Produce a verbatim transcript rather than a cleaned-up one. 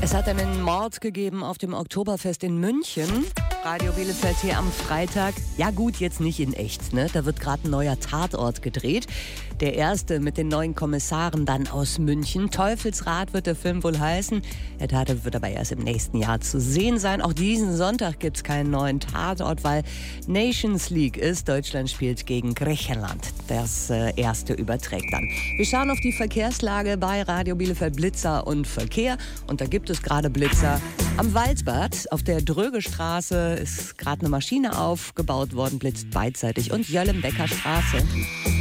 Es hat einen Mord gegeben auf dem Oktoberfest in München. Radio Bielefeld hier am Freitag. Ja gut, jetzt nicht in echt, ne? Da wird gerade ein neuer Tatort gedreht. Der erste mit den neuen Kommissaren dann aus München. Teufelsrad wird der Film wohl heißen. Der Tatort wird aber erst im nächsten Jahr zu sehen sein. Auch diesen Sonntag gibt es keinen neuen Tatort, weil Nations League ist. Deutschland spielt gegen Griechenland. Das äh, erste überträgt dann. Wir schauen auf die Verkehrslage bei Radio Bielefeld Blitzer und Verkehr. Und da gibt es gerade Blitzer. Am Waldbad auf der Drögestraße ist gerade eine Maschine aufgebaut worden, blitzt beidseitig. Und Jöllenbecker Straße.